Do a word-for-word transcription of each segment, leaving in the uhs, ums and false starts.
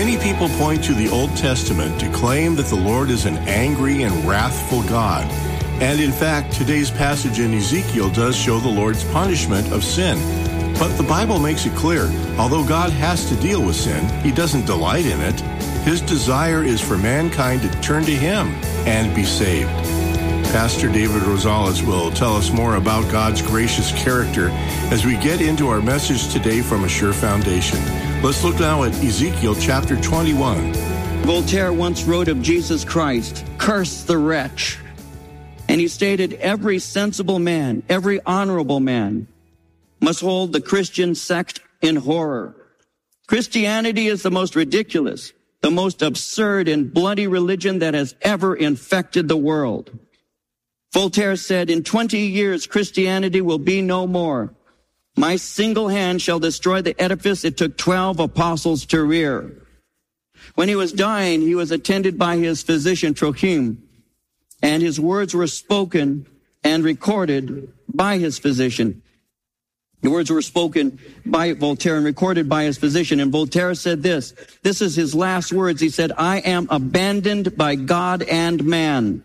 Many people point to the Old Testament to claim that the Lord is an angry and wrathful God. And in fact, today's passage in Ezekiel does show the Lord's punishment of sin. But the Bible makes it clear, although God has to deal with sin, he doesn't delight in it. His desire is for mankind to turn to him and be saved. Pastor David Rosales will tell us more about God's gracious character as we get into our message today from A Sure Foundation. Let's look now at Ezekiel chapter twenty-one. Voltaire once wrote of Jesus Christ, "Curse the wretch." And he stated, every sensible man, every honorable man must hold the Christian sect in horror. Christianity is the most ridiculous, the most absurd and bloody religion that has ever infected the world. Voltaire said, in twenty years, Christianity will be no more. My single hand shall destroy the edifice it took twelve apostles to rear. When he was dying, he was attended by his physician, Trochim, and his words were spoken and recorded by his physician. The words were spoken by Voltaire and recorded by his physician. And Voltaire said this, this is his last words. He said, I am abandoned by God and man.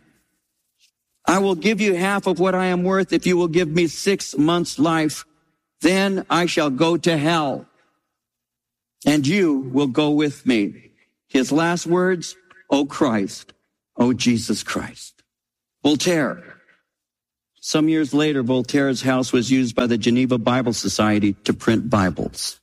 I will give you half of what I am worth if you will give me six months' life. Then I shall go to hell, and you will go with me. His last words, O Christ, O Jesus Christ. Voltaire. Some years later, Voltaire's house was used by the Geneva Bible Society to print Bibles.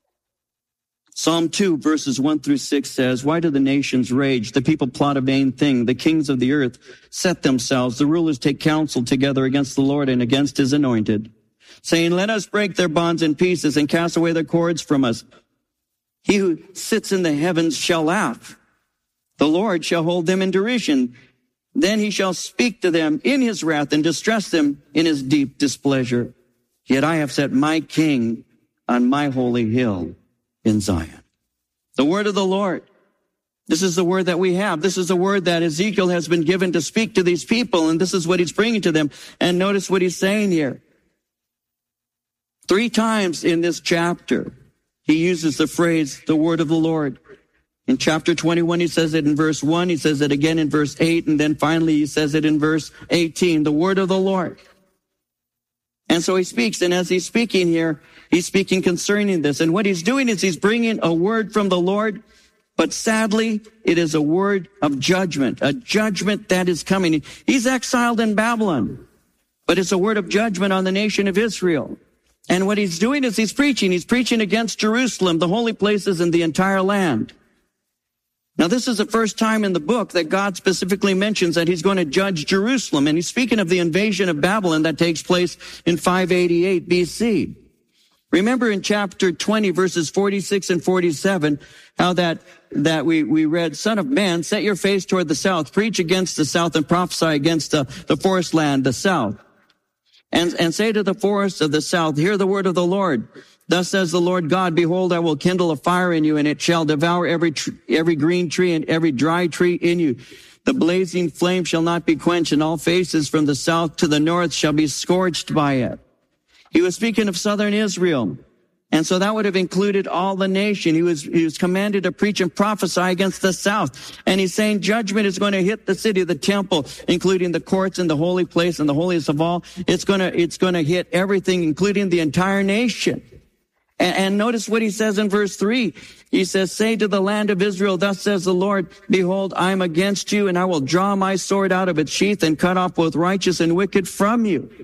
Psalm two, verses one through six says, why do the nations rage? The people plot a vain thing. The kings of the earth set themselves. The rulers take counsel together against the Lord and against his anointed, saying, let us break their bonds in pieces and cast away their cords from us. He who sits in the heavens shall laugh. The Lord shall hold them in derision. Then he shall speak to them in his wrath and distress them in his deep displeasure. Yet I have set my king on my holy hill in Zion. The word of the Lord. This is the word that we have. This is the word that Ezekiel has been given to speak to these people, and this is what he's bringing to them. And notice what he's saying here. Three times in this chapter, he uses the phrase, the word of the Lord. In chapter twenty-one, he says it in verse one, he says it again in verse eight, and then finally he says it in verse eighteen, the word of the Lord. And so he speaks, and as he's speaking here, he's speaking concerning this. And what he's doing is he's bringing a word from the Lord, but sadly, it is a word of judgment, a judgment that is coming. He's exiled in Babylon, but it's a word of judgment on the nation of Israel. And what he's doing is he's preaching. He's preaching against Jerusalem, the holy places, and the entire land. Now, this is the first time in the book that God specifically mentions that he's going to judge Jerusalem. And he's speaking of the invasion of Babylon that takes place in five eighty-eight B C. Remember in chapter twenty, verses forty-six and forty-seven, how that, that we, we read, Son of man, set your face toward the south, preach against the south and prophesy against the, the forest land, the south. And, and say to the forests of the south, hear the word of the Lord. Thus says the Lord God, behold, I will kindle a fire in you, and it shall devour every tr- every green tree and every dry tree in you. The blazing flame shall not be quenched, and all faces from the south to the north shall be scorched by it. He was speaking of southern Israel. And so that would have included all the nation. He was, he was commanded to preach and prophesy against the south. And he's saying judgment is going to hit the city, the temple, including the courts and the holy place and the holiest of all. It's going to, it's going to hit everything, including the entire nation. And, and notice what he says in verse three. He says, say to the land of Israel, thus says the Lord, behold, I am against you, and I will draw my sword out of its sheath and cut off both righteous and wicked from you.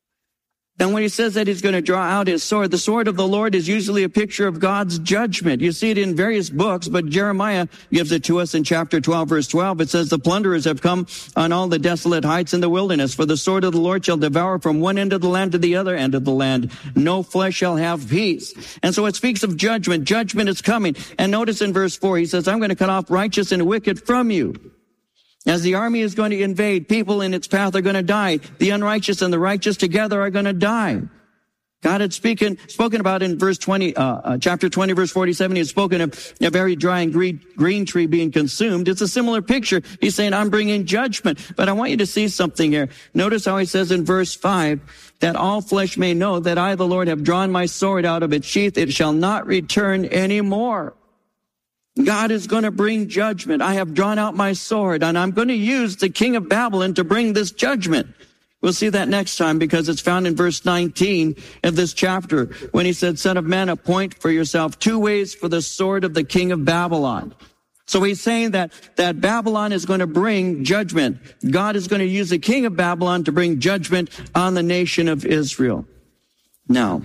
And when he says that he's going to draw out his sword, the sword of the Lord is usually a picture of God's judgment. You see it in various books, but Jeremiah gives it to us in chapter twelve, verse twelve. It says, the plunderers have come on all the desolate heights in the wilderness, for the sword of the Lord shall devour from one end of the land to the other end of the land. No flesh shall have peace. And so it speaks of judgment. Judgment is coming. And notice in verse four, he says, I'm going to cut off righteous and wicked from you. As the army is going to invade, people in its path are going to die. The unrighteous and the righteous together are going to die. God had speaking, spoken about in verse twenty, uh, uh, chapter twenty, verse forty-seven, he had spoken of a very dry and green, green tree being consumed. It's a similar picture. He's saying, I'm bringing judgment. But I want you to see something here. Notice how he says in verse five, that all flesh may know that I, the Lord, have drawn my sword out of its sheath. It shall not return any more. God is going to bring judgment. I have drawn out my sword, and I'm going to use the king of Babylon to bring this judgment. We'll see that next time because it's found in verse nineteen of this chapter when he said, Son of man, appoint for yourself two ways for the sword of the king of Babylon. So he's saying that, that Babylon is going to bring judgment. God is going to use the king of Babylon to bring judgment on the nation of Israel. Now,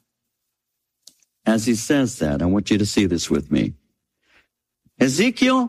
as he says that, I want you to see this with me. Ezekiel,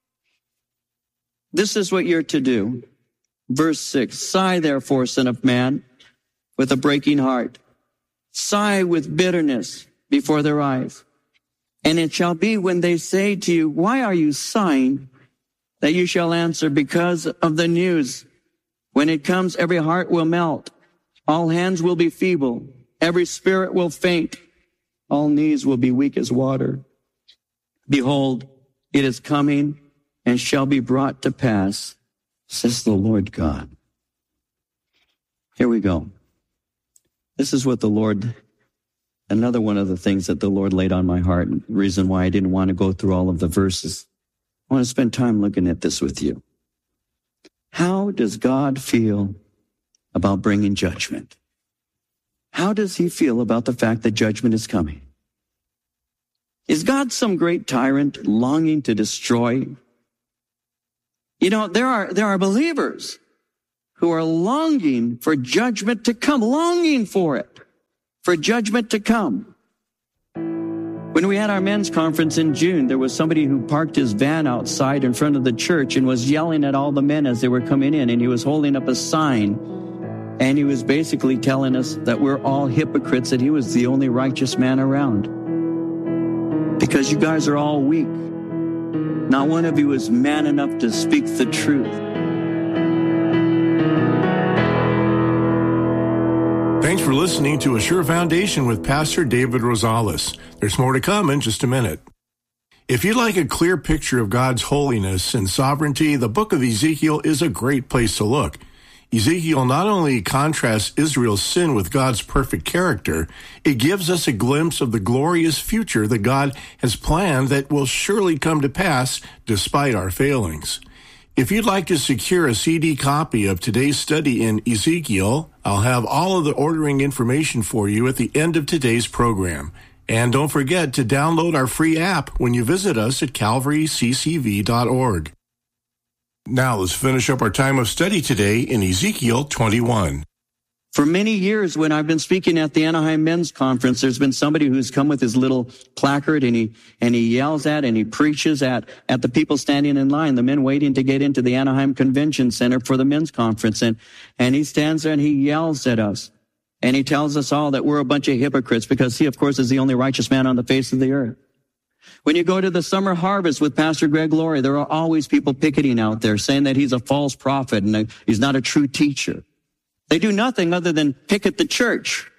this is what you're to do. Verse six, sigh therefore, son of man, with a breaking heart. Sigh with bitterness before their eyes. And it shall be when they say to you, why are you sighing? That you shall answer, because of the news. When it comes, every heart will melt. All hands will be feeble. Every spirit will faint. All knees will be weak as water. Behold, it is coming and shall be brought to pass, says the Lord God. Here we go. This is what the Lord, another one of the things that the Lord laid on my heart, and the reason why I didn't want to go through all of the verses. I want to spend time looking at this with you. How does God feel about bringing judgment? How does he feel about the fact that judgment is coming? Is God some great tyrant longing to destroy? You know, there are, there are believers who are longing for judgment to come, longing for it, for judgment to come. When we had our men's conference in June, there was somebody who parked his van outside in front of the church and was yelling at all the men as they were coming in, and he was holding up a sign, and he was basically telling us that we're all hypocrites, that he was the only righteous man around. Because you guys are all weak. Not one of you is man enough to speak the truth. Thanks for listening to A Sure Foundation with Pastor David Rosales. There's more to come in just a minute. If you'd like a clear picture of God's holiness and sovereignty, the book of Ezekiel is a great place to look. Ezekiel not only contrasts Israel's sin with God's perfect character, it gives us a glimpse of the glorious future that God has planned that will surely come to pass despite our failings. If you'd like to secure a C D copy of today's study in Ezekiel, I'll have all of the ordering information for you at the end of today's program. And don't forget to download our free app when you visit us at calvary c c v dot org. Now let's finish up our time of study today in Ezekiel twenty-one. For many years, when I've been speaking at the Anaheim Men's Conference, there's been somebody who's come with his little placard and he and he yells at and he preaches at at the people standing in line, the men waiting to get into the Anaheim Convention Center for the men's conference. And, and he stands there and he yells at us. And he tells us all that we're a bunch of hypocrites because he, of course, is the only righteous man on the face of the earth. When you go to the summer harvest with Pastor Greg Laurie, there are always people picketing out there saying that he's a false prophet and a, he's not a true teacher. They do nothing other than picket the church.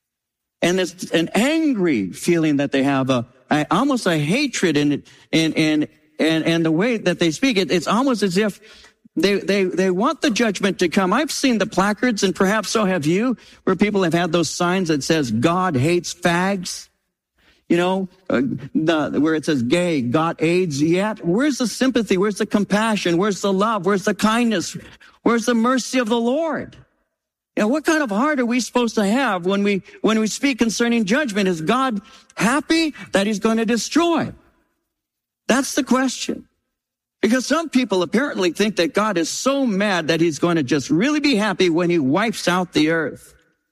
And it's an angry feeling that they have, a, a almost a hatred in it, and, and, and, and the way that they speak it, it's almost as if they, they, they want the judgment to come. I've seen the placards, and perhaps so have you, where people have had those signs that says, God hates fags. You know, uh, the, where it says gay, got AIDS. Yet, where's the sympathy? Where's the compassion? Where's the love? Where's the kindness? Where's the mercy of the Lord? You know, what kind of heart are we supposed to have when we, when we speak concerning judgment? Is God happy that he's going to destroy? That's the question. Because some people apparently think that God is so mad that he's going to just really be happy when he wipes out the earth.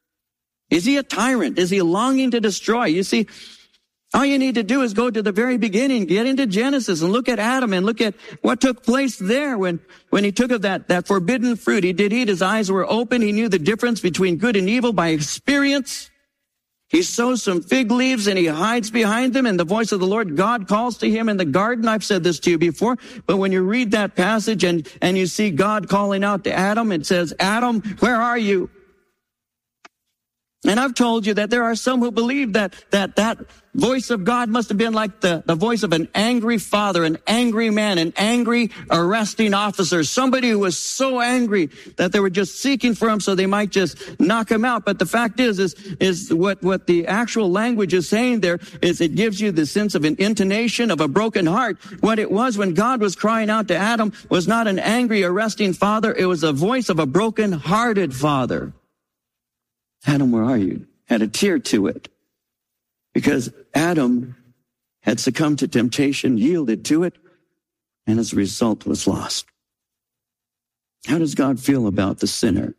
Is he a tyrant? Is he longing to destroy? You see, all you need to do is go to the very beginning, get into Genesis and look at Adam and look at what took place there when, when he took of that, that forbidden fruit. He did eat, his eyes were open. He knew the difference between good and evil by experience. He sows some fig leaves and he hides behind them, and the voice of the Lord God calls to him in the garden. I've said this to you before, but when you read that passage and, and you see God calling out to Adam, it says, Adam, where are you? And I've told you that there are some who believe that, that, that, voice of God must have been like the, the voice of an angry father, an angry man, an angry arresting officer, somebody who was so angry that they were just seeking for him so they might just knock him out. But the fact is, is, is what, what the actual language is saying there is it gives you the sense of an intonation of a broken heart. What it was when God was crying out to Adam was not an angry, arresting father. It was a voice of a broken-hearted father. Adam, where are you? Had a tear to it. Because Adam had succumbed to temptation, yielded to it, and as a result was lost. How does God feel about the sinner?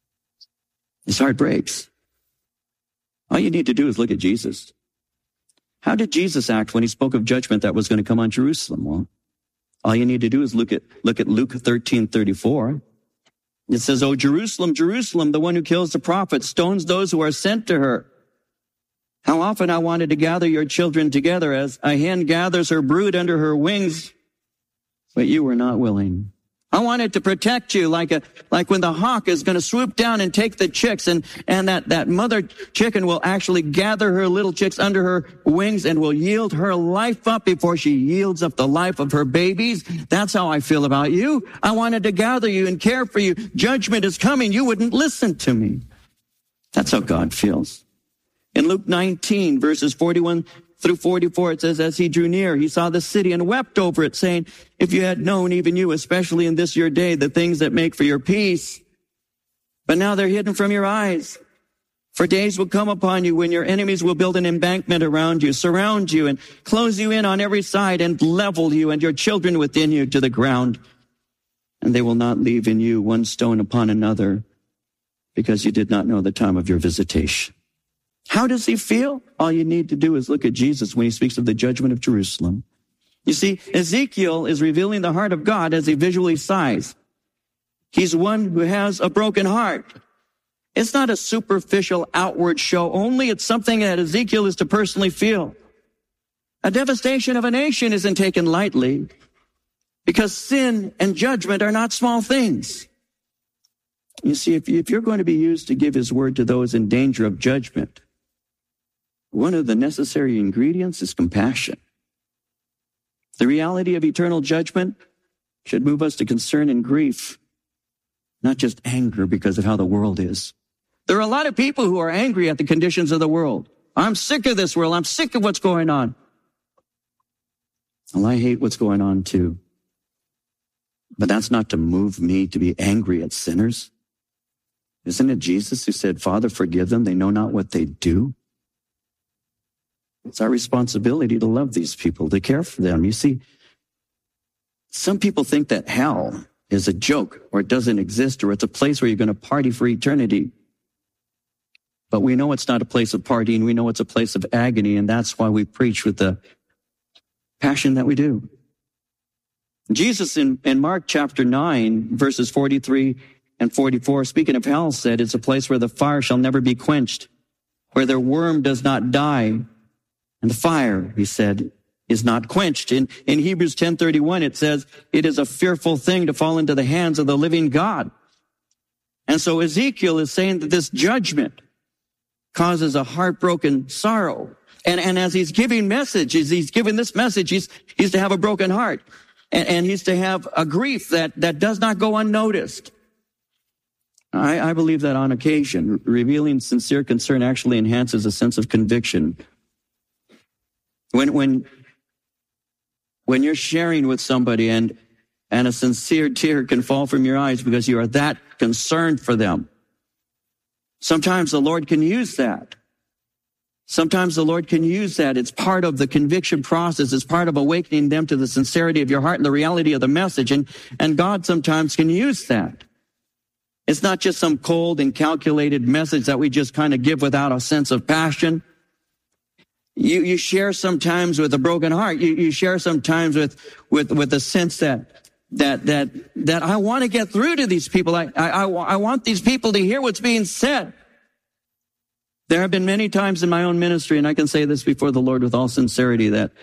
His heart breaks. All you need to do is look at Jesus. How did Jesus act when he spoke of judgment that was going to come on Jerusalem? Well, all you need to do is look at, look at Luke thirteen thirty-four. It says, "O Jerusalem, Jerusalem, the one who kills the prophets, stones those who are sent to her. How often I wanted to gather your children together as a hen gathers her brood under her wings, but you were not willing. I wanted to protect you like a, like when the hawk is going to swoop down and take the chicks and, and that, that mother chicken will actually gather her little chicks under her wings and will yield her life up before she yields up the life of her babies. That's how I feel about you. I wanted to gather you and care for you. Judgment is coming. You wouldn't listen to me." That's how God feels. In Luke nineteen, verses forty-one through forty-four, it says, "As he drew near, he saw the city and wept over it, saying, if you had known, even you, especially in this your day, the things that make for your peace. But now they're hidden from your eyes. For days will come upon you when your enemies will build an embankment around you, surround you, and close you in on every side, and level you and your children within you to the ground. And they will not leave in you one stone upon another, because you did not know the time of your visitation." How does he feel? All you need to do is look at Jesus when he speaks of the judgment of Jerusalem. You see, Ezekiel is revealing the heart of God as he visually sighs. He's one who has a broken heart. It's not a superficial outward show only. It's something that Ezekiel is to personally feel. A devastation of a nation isn't taken lightly because sin and judgment are not small things. You see, if, if you're going to be used to give his word to those in danger of judgment, one of the necessary ingredients is compassion. The reality of eternal judgment should move us to concern and grief, not just anger because of how the world is. There are a lot of people who are angry at the conditions of the world. I'm sick of this world. I'm sick of what's going on. Well, I hate what's going on too. But that's not to move me to be angry at sinners. Isn't it Jesus who said, "Father, forgive them. They know not what they do"? It's our responsibility to love these people, to care for them. You see, some people think that hell is a joke or it doesn't exist or it's a place where you're going to party for eternity. But we know it's not a place of partying. We know it's a place of agony, and that's why we preach with the passion that we do. Jesus in, in Mark chapter nine, verses forty-three and forty-four, speaking of hell, said it's a place where the fire shall never be quenched, where their worm does not die. And the fire, he said, is not quenched. In, in Hebrews ten thirty-one, it says, it is a fearful thing to fall into the hands of the living God. And so Ezekiel is saying that this judgment causes a heartbroken sorrow. And, and as he's giving message, as he's giving this message, he's, he's to have a broken heart. And, and he's to have a grief that, that does not go unnoticed. I, I believe that on occasion, revealing sincere concern actually enhances a sense of conviction. When, when, when you're sharing with somebody and, and a sincere tear can fall from your eyes because you are that concerned for them. Sometimes the Lord can use that. Sometimes the Lord can use that. It's part of the conviction process. It's part of awakening them to the sincerity of your heart and the reality of the message. And, and God sometimes can use that. It's not just some cold and calculated message that we just kind of give without a sense of passion. You, you share sometimes with a broken heart. You, you share sometimes with, with, with a sense that, that, that, that I want to get through to these people. I, I, I want these people to hear what's being said. There have been many times in my own ministry, and I can say this before the Lord with all sincerity, that,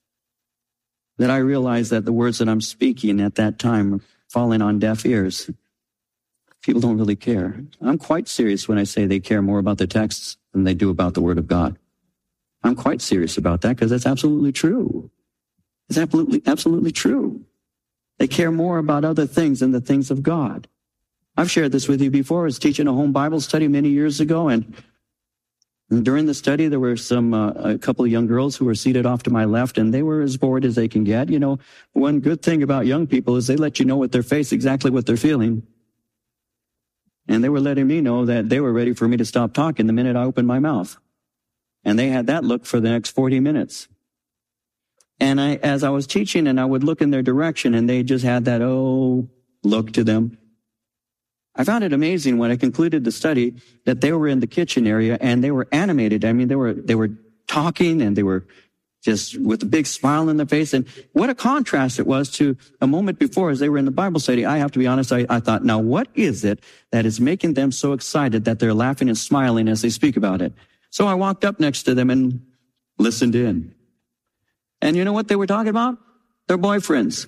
that I realize that the words that I'm speaking at that time are falling on deaf ears. People don't really care. I'm quite serious when I say they care more about the texts than they do about the Word of God. I'm quite serious about that because that's absolutely true. It's absolutely, absolutely true. They care more about other things than the things of God. I've shared this with you before. I was teaching a home Bible study many years ago, and during the study, there were some uh, a couple of young girls who were seated off to my left, and they were as bored as they can get. You know, one good thing about young people is they let you know with their face exactly what they're feeling. And they were letting me know that they were ready for me to stop talking the minute I opened my mouth. And they had that look for the next forty minutes. And I, as I was teaching, and I would look in their direction, and they just had that, oh, look to them. I found it amazing when I concluded the study that they were in the kitchen area and they were animated. I mean, they were, they were talking and they were just with a big smile on their face. And what a contrast it was to a moment before as they were in the Bible study. I have to be honest, I, I thought, now what is it that is making them so excited that they're laughing and smiling as they speak about it? So I walked up next to them and listened in. And you know what they were talking about? Their boyfriends.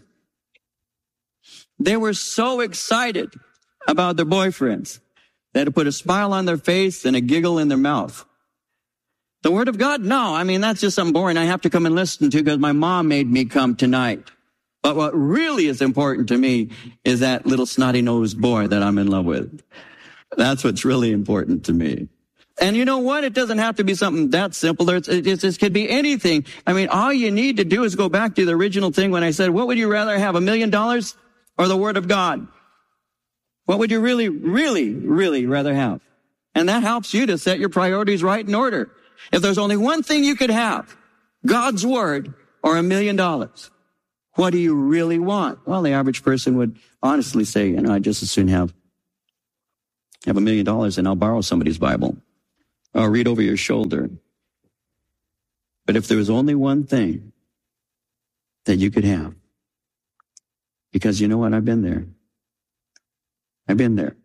They were so excited about their boyfriends that it put a smile on their face and a giggle in their mouth. The Word of God? No, I mean, that's just something boring I have to come and listen to because my mom made me come tonight. But what really is important to me is that little snotty-nosed boy that I'm in love with. That's what's really important to me. And you know what? It doesn't have to be something that simple. It's, it's, it could be anything. I mean, all you need to do is go back to the original thing when I said, what would you rather have, a million dollars or the Word of God? What would you really, really, really rather have? And that helps you to set your priorities right in order. If there's only one thing you could have, God's Word or a million dollars, what do you really want? Well, the average person would honestly say, you know, I'd just as soon have, have a million dollars and I'll borrow somebody's Bible. Or read over your shoulder. But if there was only one thing that you could have, because you know what? I've been there. I've been there.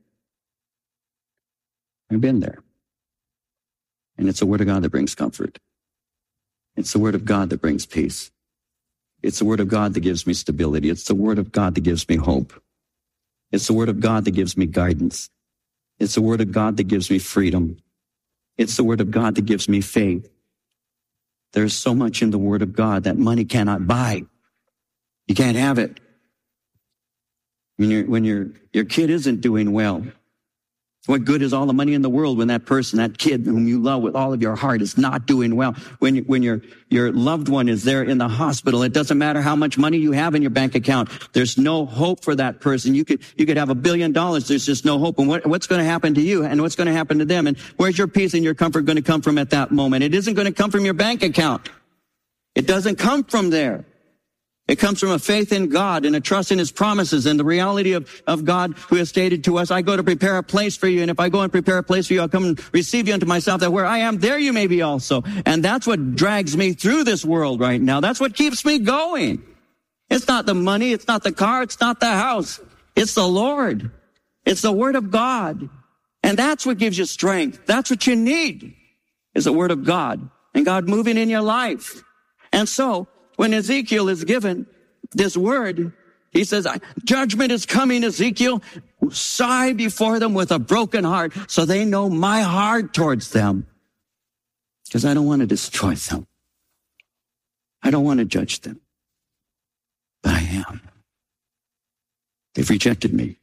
I've been there. And it's the Word of God that brings comfort. It's the Word of God that brings peace. It's the Word of God that gives me stability. It's the Word of God that gives me hope. It's the Word of God that gives me guidance. It's the Word of God that gives me freedom. It's the Word of God that gives me faith. There's so much in the Word of God that money cannot buy. You can't have it. When, you're, when your your kid isn't doing well, what good is all the money in the world when that person, that kid whom you love with all of your heart is not doing well? When, when your, your loved one is there in the hospital, it doesn't matter how much money you have in your bank account. There's no hope for that person. You could, you could have a billion dollars. There's just no hope. And what, what's going to happen to you and what's going to happen to them? And where's your peace and your comfort going to come from at that moment? It isn't going to come from your bank account. It doesn't come from there. It comes from a faith in God and a trust in His promises and the reality of, of God who has stated to us, I go to prepare a place for you. And if I go and prepare a place for you, I'll come and receive you unto myself, that where I am, there you may be also. And that's what drags me through this world right now. That's what keeps me going. It's not the money. It's not the car. It's not the house. It's the Lord. It's the Word of God. And that's what gives you strength. That's what you need, is the Word of God and God moving in your life. And so, when Ezekiel is given this word, he says, judgment is coming, Ezekiel. Sigh before them with a broken heart so they know my heart towards them. Because I don't want to destroy them. I don't want to judge them. But I am. They've rejected me.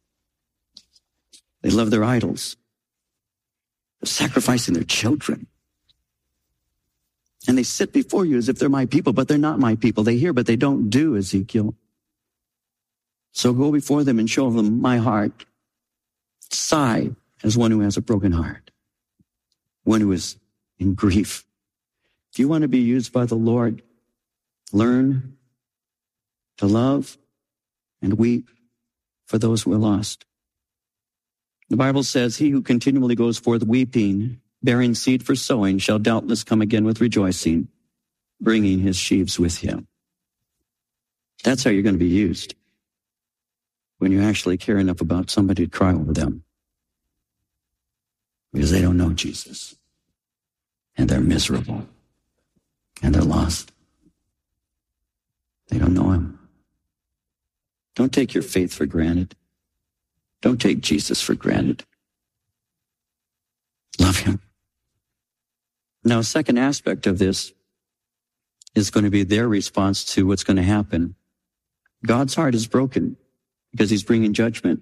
They love their idols. They're sacrificing their children. And they sit before you as if they're my people, but they're not my people. They hear, but they don't do, Ezekiel. So go before them and show them my heart. Sigh as one who has a broken heart, one who is in grief. If you want to be used by the Lord, learn to love and weep for those who are lost. The Bible says, he who continually goes forth weeping, bearing seed for sowing, shall doubtless come again with rejoicing, bringing his sheaves with him. That's how you're going to be used, when you actually care enough about somebody to cry over them, because they don't know Jesus, and they're miserable, and they're lost. They don't know him. Don't take your faith for granted. Don't take Jesus for granted. Love him. Now, a second aspect of this is going to be their response to what's going to happen. God's heart is broken because he's bringing judgment.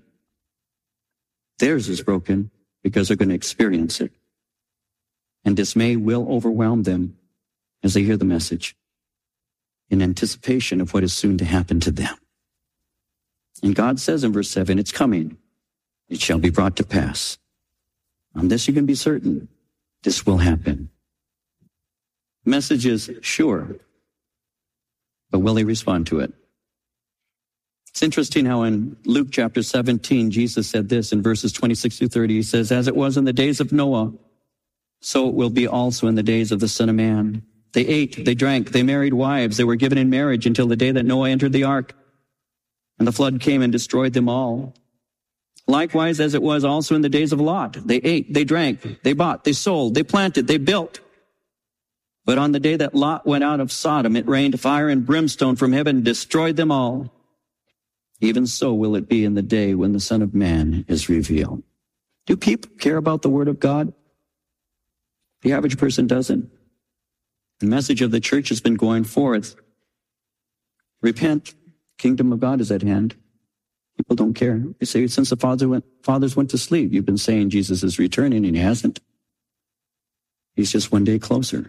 Theirs is broken because they're going to experience it. And dismay will overwhelm them as they hear the message in anticipation of what is soon to happen to them. And God says in verse seven, it's coming. It shall be brought to pass. On this you can be certain. This will happen. Message is sure, but will they respond to it? It's interesting how in Luke chapter seventeen, Jesus said this in verses twenty-six through thirty. He says, as it was in the days of Noah, so it will be also in the days of the Son of Man. They ate, they drank, they married wives, they were given in marriage until the day that Noah entered the ark. And the flood came and destroyed them all. Likewise, as it was also in the days of Lot, they ate, they drank, they bought, they sold, they planted, they built. But on the day that Lot went out of Sodom, it rained fire and brimstone from heaven and destroyed them all. Even so will it be in the day when the Son of Man is revealed. Do people care about the Word of God? The average person doesn't. The message of the church has been going forth. Repent. Kingdom of God is at hand. People don't care. They say, since the father went, fathers went to sleep, you've been saying Jesus is returning, and he hasn't. He's just one day closer.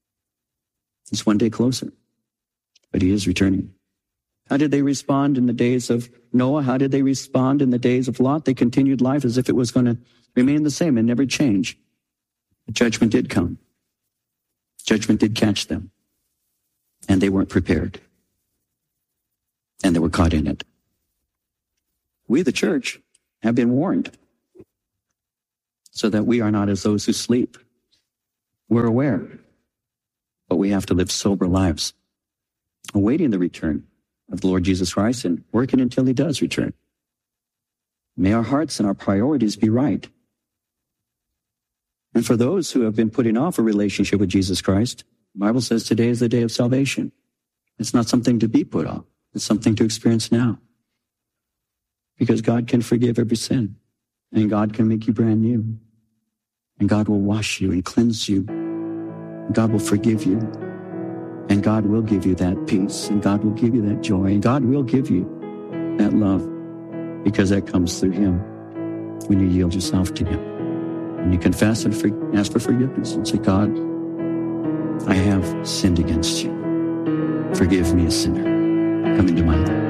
He's one day closer. But he is returning. How did they respond in the days of Noah? How did they respond in the days of Lot? They continued life as if it was going to remain the same and never change. The judgment did come. Judgment did catch them. And they weren't prepared. And they were caught in it. We, the church, have been warned so that we are not as those who sleep. We're aware, but we have to live sober lives, awaiting the return of the Lord Jesus Christ and working until he does return. May our hearts and our priorities be right. And for those who have been putting off a relationship with Jesus Christ, the Bible says today is the day of salvation. It's not something to be put off. It's something to experience now. Because God can forgive every sin. And God can make you brand new. And God will wash you and cleanse you. God will forgive you. And God will give you that peace. And God will give you that joy. And God will give you that love. Because that comes through him when you yield yourself to him. And you confess and for, ask for forgiveness and say, God, I have sinned against you. Forgive me, a sinner. Come into my life.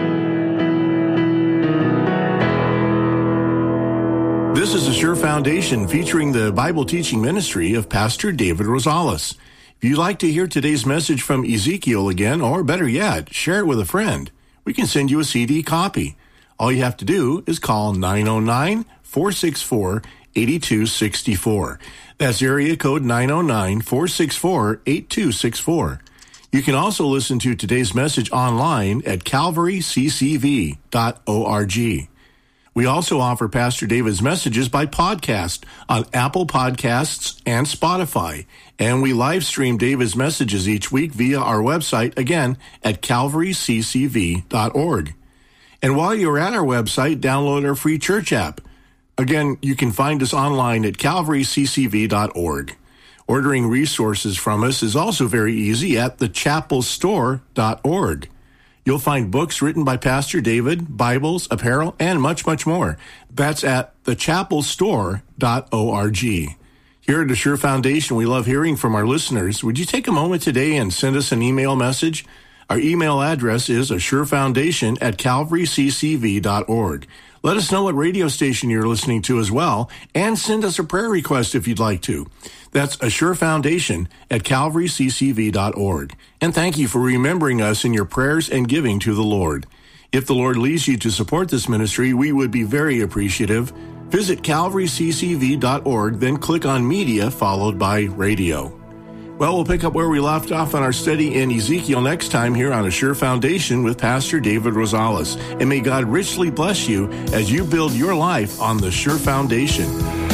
This is a Sure Foundation featuring the Bible teaching ministry of Pastor David Rosales. If you'd like to hear today's message from Ezekiel again, or better yet, share it with a friend, we can send you a C D copy. All you have to do is call nine oh nine, four six four, eight two six four. That's area code nine oh nine, four six four, eight two six four. You can also listen to today's message online at calvary c c v dot org. We also offer Pastor David's messages by podcast on Apple Podcasts and Spotify. And we live stream David's messages each week via our website, again, at calvary c c v dot org. And while you're at our website, download our free church app. Again, you can find us online at calvary c c v dot org. Ordering resources from us is also very easy at the chapel store dot org. You'll find books written by Pastor David, Bibles, apparel, and much, much more. That's at the chapel store dot org. Here at Assure Foundation, we love hearing from our listeners. Would you take a moment today and send us an email message? Our email address is assurefoundation at calvary c c v dot org. Let us know what radio station you're listening to as well, and send us a prayer request if you'd like to. That's Assure Foundation at calvary c c v dot org. And thank you for remembering us in your prayers and giving to the Lord. If the Lord leads you to support this ministry, we would be very appreciative. Visit calvary c c v dot org, then click on Media, followed by Radio. Well, we'll pick up where we left off on our study in Ezekiel next time here on Assure Foundation with Pastor David Rosales. And may God richly bless you as you build your life on the Sure Foundation.